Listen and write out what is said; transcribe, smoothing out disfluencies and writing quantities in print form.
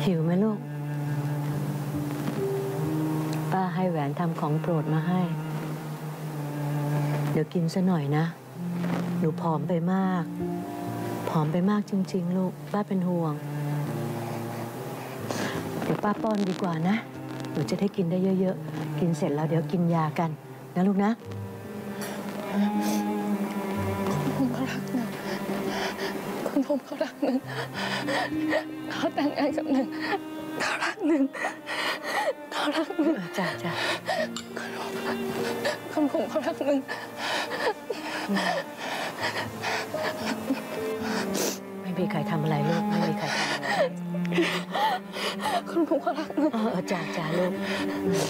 หิวไหมลูกป้าให้แหวนทำของโปรดมาให้เดี๋ยวกินซะหน่อยนะหนูผอมไปมากผอมไปมากจริงๆลูกป้าเป็นห่วงเดี๋ยวป้าป้อนดีกว่านะหนูจะได้กินได้เยอะๆกินเสร็จแล้วเดี๋ยวกินยากันนะลูกนะผมเขารักหนึ่งคุณผมเขารักหนึ่งเขาแต่งงานกับหนึ่งเขารักหนึ่งเขารักหนึ่งจ้าคุณผมเขารักหนึ่งไม่มีใครทำอะไรลูกไม่มีใครทำอะไรคุณผมเขารักหนึ่งจ้าลูก